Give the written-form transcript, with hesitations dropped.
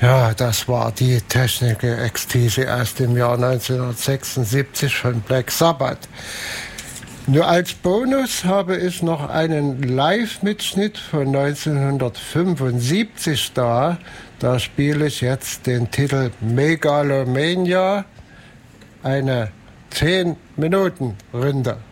Ja, das war die Technik-Ekstase aus dem Jahr 1976 von Black Sabbath. Nur als Bonus habe ich noch einen Live-Mitschnitt von 1975 da. Da spiele ich jetzt den Titel Megalomania, eine 10-Minuten-Runde.